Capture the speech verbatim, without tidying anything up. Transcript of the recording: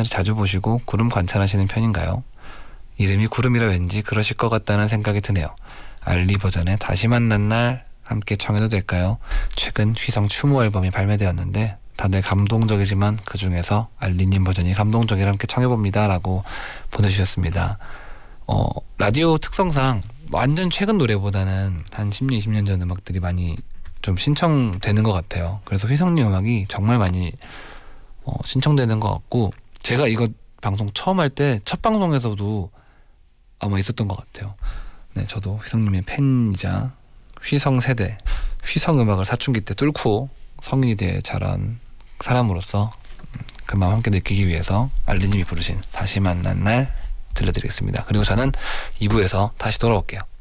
평상시 자주 보시고 구름 관찰하시는 편인가요? 이름이 구름이라 왠지 그러실 것 같다는 생각이 드네요. 알리 버전의 다시 만난 날 함께 청해도 될까요? 최근 휘성 추모 앨범이 발매되었는데 다들 감동적이지만 그 중에서 알리님 버전이 감동적이라 함께 청해봅니다 라고 보내주셨습니다. 어, 라디오 특성상 완전 최근 노래보다는 한 십 년, 이십 년 전 음악들이 많이 좀 신청되는 것 같아요. 그래서 휘성님 음악이 정말 많이 어, 신청되는 것 같고, 제가 이거 방송 처음 할 때 첫 방송에서도 아마 있었던 것 같아요. 네, 저도 휘성님의 팬이자 휘성 세대, 휘성 음악을 사춘기 때 뚫고 성인이 돼 자란 사람으로서 그 마음 함께 느끼기 위해서 알리님이 부르신 다시 만난 날 들려드리겠습니다. 그리고 저는 이 부에서 다시 돌아올게요.